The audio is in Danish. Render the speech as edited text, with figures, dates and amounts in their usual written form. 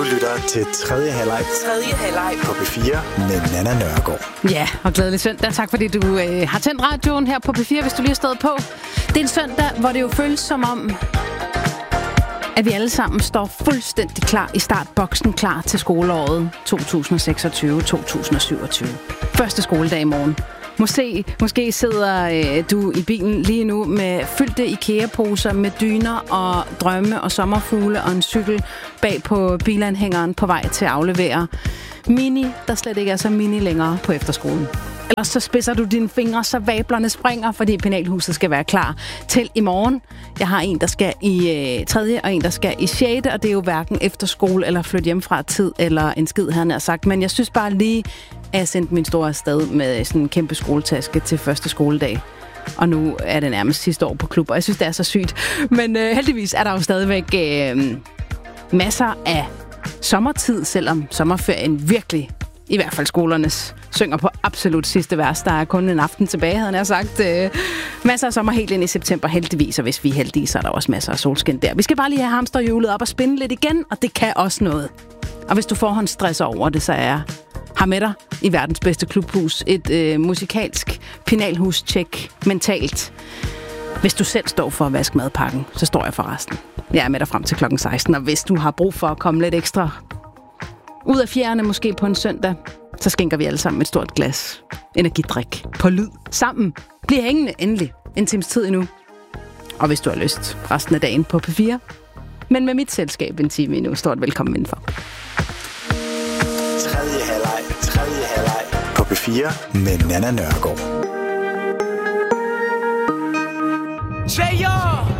lytter til tredje halvleg på P4 med Nanna Nørgaard. Ja, og glædelig søndag. Tak fordi du har tændt radioen her på P4, hvis du lige har stået på. Det er en søndag, hvor det jo føles som om, at vi alle sammen står fuldstændig klar i startboksen, klar til skoleåret 2026-2027. Første skoledag i morgen. Måske sidder du i bilen lige nu med fyldte IKEA-poser med dyner og drømme og sommerfugle og en cykel bag på bilanhængeren på vej til at aflevere Mini, der slet ikke er så mini længere på efterskolen. Ellers så spidser du dine fingre, så vablerne springer, fordi penalhuset skal være klar til i morgen. Jeg har en, der skal i 3. og en, der skal i 6. Og det er jo hverken efterskole eller flytte hjem fra tid eller en skid, han har sagt. Men jeg synes bare lige, at jeg sendte min store afsted med sådan en kæmpe skoletaske til første skoledag. Og nu er det nærmest sidste år på klub, og jeg synes, det er så sygt. Men heldigvis er der jo stadigvæk masser af sommertid, selvom sommerferien virkelig, i hvert fald skolernes, synger på absolut sidste vers. Der er kun en aften tilbage, havde jeg sagt. Masser af sommer helt ind i september, heldigvis. Og hvis vi er heldige, så er der også masser af solskin der. Vi skal bare lige have hamsterhjulet op og spinde lidt igen, og det kan også noget. Og hvis du forhåndsstresser over det, så er jeg her med dig i verdens bedste klubhus. Et musikalsk penalhus-tjek mentalt. Hvis du selv står for at vaske madpakken, så står jeg for resten. Jeg er med dig frem til klokken 16, og hvis du har brug for at komme lidt ekstra ud af fjerne måske på en søndag, så skænker vi alle sammen et stort glas energidrik på lyd sammen. Bliv hængende endelig en times tid endnu. Og hvis du har lyst resten af dagen på P4, men med mit selskab en time endnu, stort velkommen indenfor. Tredje halvleg på P4 med Nanna Nørgaard.